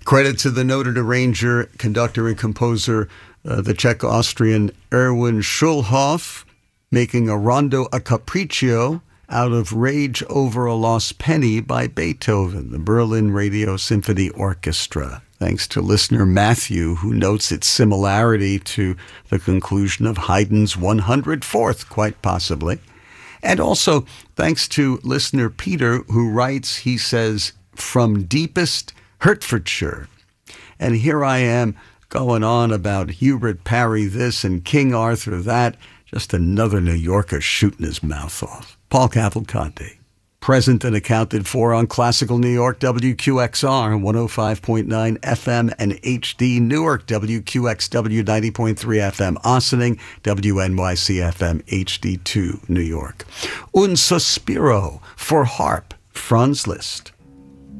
Credit to the noted arranger, conductor, and composer, the Czech-Austrian Erwin Schulhoff, making a rondo a capriccio out of Rage Over a Lost Penny by Beethoven, the Berlin Radio Symphony Orchestra. Thanks to listener Matthew, who notes its similarity to the conclusion of Haydn's 104th, quite possibly. And also thanks to listener Peter, who writes, he says, from deepest Hertfordshire. And here I am going on about Hubert Parry this and King Arthur that. Just another New Yorker shooting his mouth off. Paul Cavalcanti. Present and accounted for on Classical New York, WQXR, 105.9 FM and HD, Newark, WQXW, 90.3 FM, Ossining, WNYC FM, HD2, New York. Un Sospiro for harp, Franz Liszt.